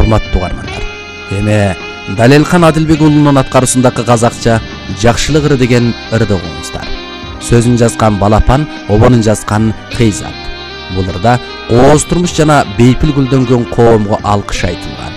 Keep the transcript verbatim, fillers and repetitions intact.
урматтуу угармандар. Эми Далелхан Адилбек уулунун аткаруусундагы казакча Жакшылык ыры деген ырды угуңуздар. Сөзүн жазган Балапан, обонун жазган Кыйзат. Бул ырда кооз турмуш жана бейпил гүлдөнгөн коомго алкыш айтылган.